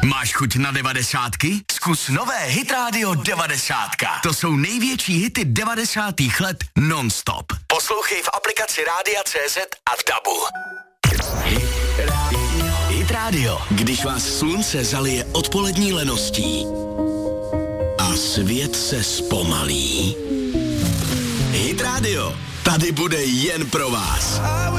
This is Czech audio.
Máš chuť na 90? Zkus nové Hit Radio 90. To jsou největší hity 90. let non-stop. Poslouchej v aplikaci Rádia CZ a v DABu. Hit Radio. Když vás slunce zalije odpolední leností a svět se zpomalí. Hit Radio. Tady bude jen pro vás.